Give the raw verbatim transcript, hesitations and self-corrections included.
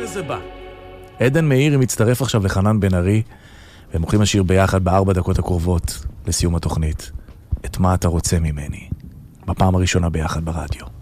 וזה בא. עדן מאירי מצטרף עכשיו לחנן בן ארי, והם הולכים לשיר ביחד בארבע דקות הקרובות לסיום התוכנית. את מה אתה רוצה ממני? בפעם הראשונה ביחד ברדיו.